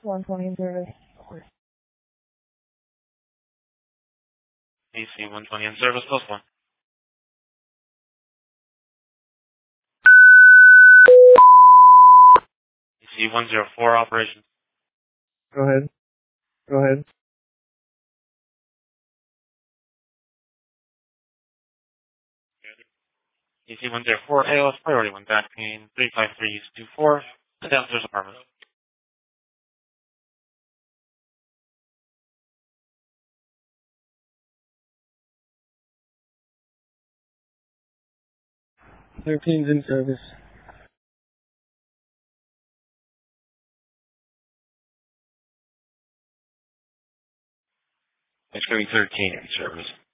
120 in service. AC 120 in service, plus one. AC 104 operations. Go ahead. Go ahead. AC 104 ALS priority 1 back pain 35324 downstairs apartment. Thirteen's in service. It's going to be 13 in service.